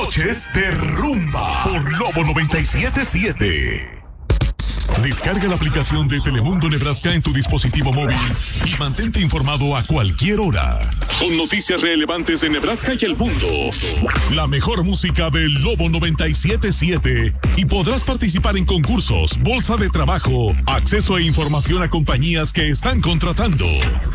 Noches de Rumba por Lobo 97.7. Descarga la aplicación de Telemundo Nebraska en tu dispositivo móvil y mantente informado a cualquier hora. Con noticias relevantes de Nebraska y el mundo. La mejor música del Lobo 97.7. Y podrás participar en concursos, bolsa de trabajo, acceso e información a compañías que están contratando.